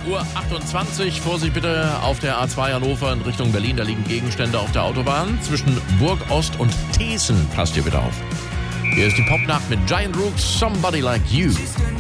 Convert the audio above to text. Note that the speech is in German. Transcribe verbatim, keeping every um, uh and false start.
Uhr achtundzwanzig. Vorsicht bitte auf der A zwei Hannover in Richtung Berlin. Da liegen Gegenstände auf der Autobahn. Zwischen Burg Ost und Thesen. Passt ihr bitte auf. Hier ist die Popnacht mit Giant Rooks, Somebody Like You.